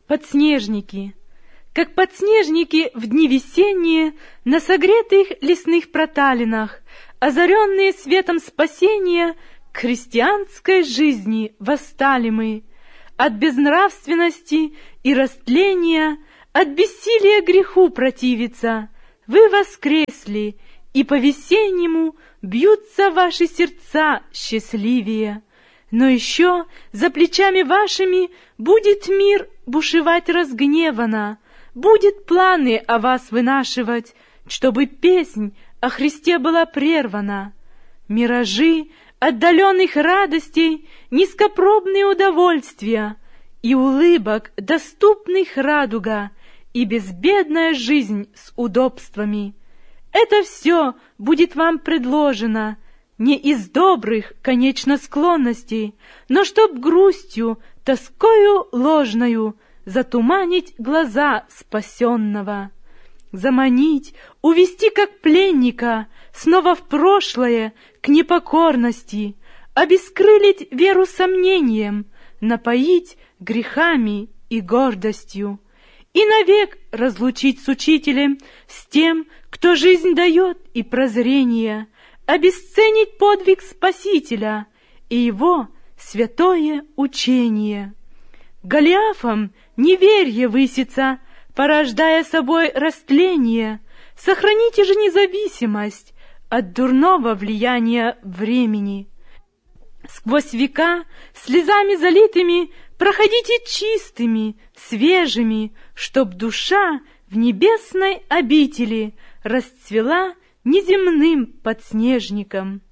Подснежники. Как подснежники в дни весенние на согретых лесных проталинах, озаренные светом спасения, к христианской жизни восстали мы. От безнравственности и растления, от бессилия греху противиться, вы воскресли, и по-весеннему бьются ваши сердца счастливее. Но еще за плечами вашими будет мир бушевать разгневанно, будет планы о вас вынашивать, чтобы песнь о Христе была прервана. Миражи отдаленных радостей, низкопробные удовольствия и улыбок, доступных радуга, и безбедная жизнь с удобствами. Это все будет вам предложено не из добрых, конечно, склонностей, но чтоб грустью, тоскою ложною затуманить глаза спасенного, заманить, увести как пленника снова в прошлое, к непокорности, обескрылить веру сомнением, напоить грехами и гордостью, и навек разлучить с учителем, с тем, кто жизнь дает и прозрение, обесценить подвиг Спасителя и его святое учение. Голиафом неверье высится, порождая собой растление. Сохраните же независимость от дурного влияния времени. Сквозь века, слезами залитыми, проходите чистыми, свежими, чтоб душа в небесной обители расцвела неземным подснежником.